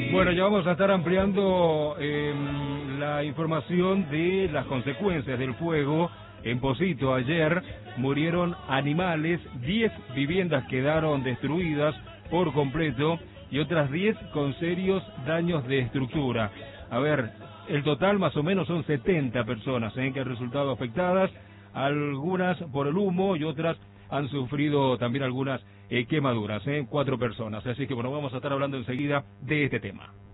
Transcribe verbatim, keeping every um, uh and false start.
Bueno, ya vamos a estar ampliando eh, la información de las consecuencias del fuego en Pocito. Ayer murieron animales, diez viviendas quedaron destruidas por completo y otras diez con serios daños de estructura. A ver, el total más o menos son setenta personas ¿eh? que han resultado afectadas, algunas por el humo y otras han sufrido también algunas eh, quemaduras, ¿eh? cuatro personas. Así que bueno, vamos a estar hablando enseguida de este tema.